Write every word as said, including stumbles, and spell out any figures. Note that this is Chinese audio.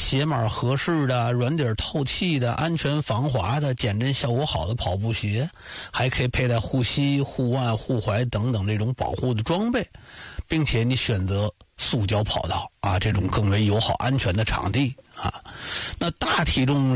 鞋码合适的、软底透气的、安全防滑的、减震效果好的跑步鞋，还可以佩戴护膝、护腕、护踝等等这种保护的装备，并且你选择塑胶跑道啊，这种更为友好安全的场地啊。那大体重